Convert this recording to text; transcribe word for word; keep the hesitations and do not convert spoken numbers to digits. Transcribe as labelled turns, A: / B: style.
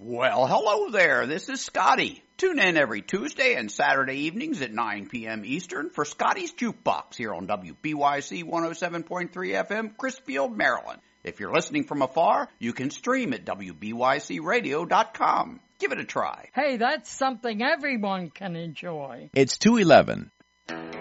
A: Well, hello there. This is Scotty. Tune in every Tuesday and Saturday evenings at nine p.m. Eastern for Scotty's Jukebox here on W B Y C one oh seven point three F M, Chrisfield, Maryland. If you're listening from afar, you can stream at W B Y C radio dot com. Give it a try.
B: Hey, that's something everyone can enjoy.
C: It's two eleven.